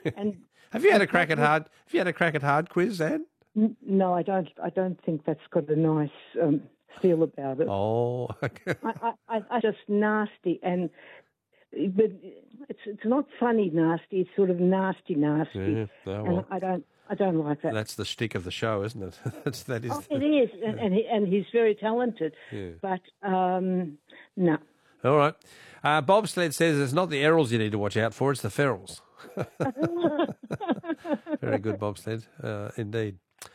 And Have you had a crack at hard? Have you had a crack at hard quiz, Anne? no, I don't. I don't think that's got a nice feel about it. Oh, okay. I just nasty, but it's not funny nasty. It's sort of nasty. Yeah, oh, well. And I don't like that. That's the shtick of the show, isn't it? That is. Oh, it is, and he's very talented. Yeah. But no. All right. Bobsled says it's not the Errol's you need to watch out for, it's the Ferrells. Very good, Bobsled, indeed.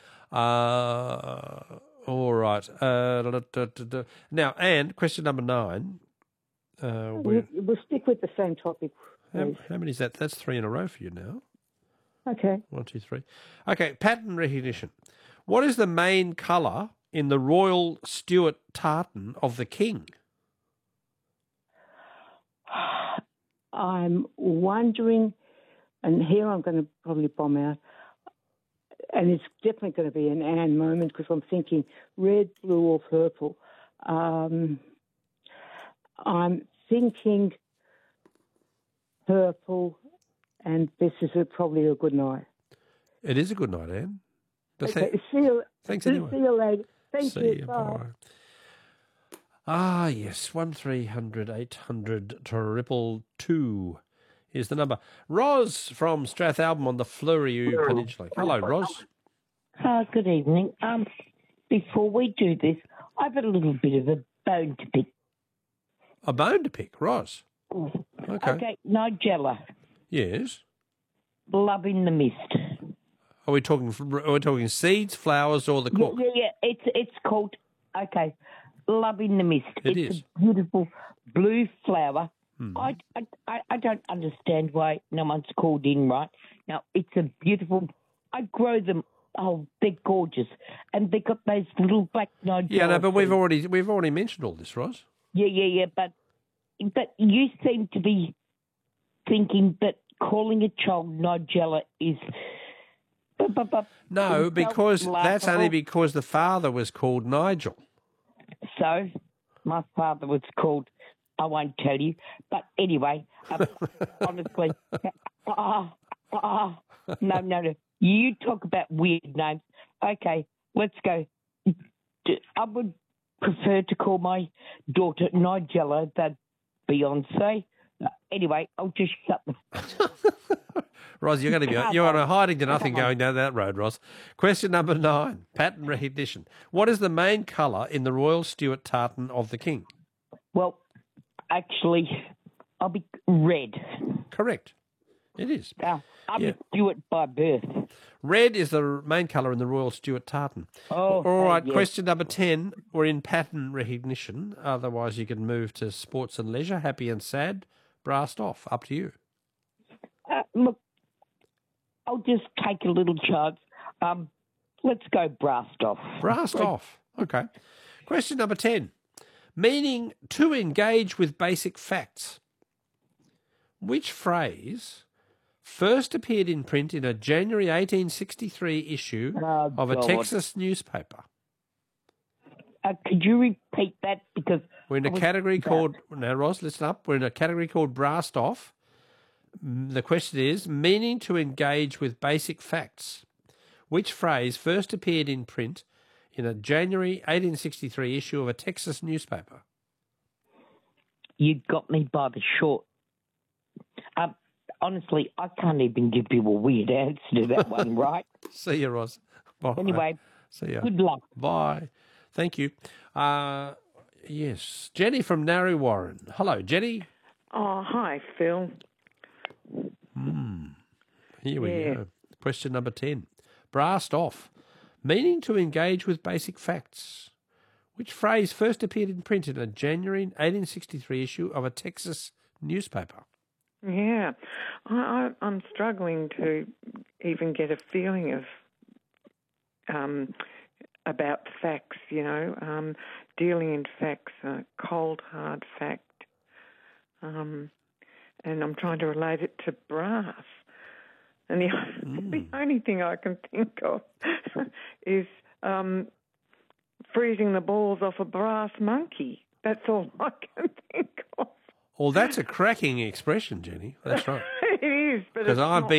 All right. Now, Anne, question number 9. We'll stick with the same topic. How many is that? That's 3 in a row for you now. Okay. 1, 2, 3. Okay, pattern recognition. What is the main colour in the Royal Stuart tartan of the King? I'm wondering, and here I'm going to probably bomb out, and it's definitely going to be an Anne moment because I'm thinking red, blue, or purple. I'm thinking purple, and this is probably a good night. It is a good night, Anne. Okay, see you. Thanks anyway. See you later. Thank See you. you. Bye. Bye. Ah, yes, 1300 800 222 is the number. Ros from Strathalbyn on the Fleurieu Peninsula. Hello, Ros. Good evening. Before we do this, I've got a little bit of a bone to pick. A bone to pick, Ros. Okay. Nigella, Yes. Love in the Mist. Are we talking seeds, flowers, or the cork? Yeah. It's called Love in the Mist. It's a beautiful blue flower. Hmm. I don't understand why no one's called in right now. It's a beautiful. I grow them. Oh, they're gorgeous, and they got those little black nodes. Yeah, no, but we've already mentioned all this, Ros. Yeah. But you seem to be thinking that calling a child Nigella is. No, because that's only because the father was called Nigel. So, my father was called, I won't tell you, but anyway, honestly, no. You talk about weird names. Okay, let's go. I would prefer to call my daughter Nigella than Beyonce. Anyway, I'll just shut the... Ros, you're on a hiding to nothing going down that road, Ros. Question number 9, pattern recognition. What is the main colour in the Royal Stuart tartan of the King? Well, actually, I'll be red. Correct. It is. I'm a Stuart by birth. Red is the main colour in the Royal Stuart tartan. Oh, all right, yes. Question number 10. We're in pattern recognition. Otherwise, you can move to sports and leisure, happy and sad, brassed off. Up to you. Look, I'll just take a little chance. Let's go brassed off. Brassed off. Okay. Question number 10. Meaning to engage with basic facts. Which phrase first appeared in print in a January 1863 issue of a Texas newspaper? Could you repeat that? Because we're in a category called... Now, Ros, listen up. We're in a category called brassed off. The question is, meaning to engage with basic facts. Which phrase first appeared in print in a January 1863 issue of a Texas newspaper? You got me by the short. Honestly, I can't even give you a weird answer to that one, right? See you, Ros. Bye. Anyway, see you. Good luck. Bye. Thank you. Yes, Jenny from Narre-Warren. Hello, Jenny. Oh, hi, Phil. Here we go. Question number 10. Brassed off. Meaning to engage with basic facts. Which phrase first appeared in print in a January 1863 issue of a Texas newspaper? Yeah. I'm struggling to even get a feeling of about facts, dealing in facts, cold, hard fact. And I'm trying to relate it to brass. And the only thing I can think of is freezing the balls off a brass monkey. That's all I can think of. Well, that's a cracking expression, Jenny. That's right. It is, but because I've been